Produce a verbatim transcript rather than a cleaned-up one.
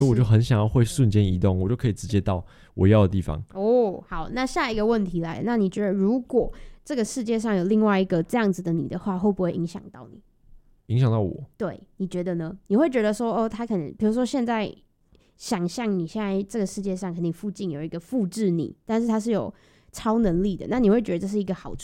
所以我就很想要会瞬间移动，我就可以直接到我要的地方。 哦，好，那下一个问题来，那你觉得如果这个世界上有另外一个这样子的你的话，会不会影响到你？ 影响到我？ 对，你觉得呢？你会觉得说，哦，他可能，比如说现在想象你现在这个世界上肯定附近有一个复制你，但是他是有超能力的，那你会觉得这是一个好处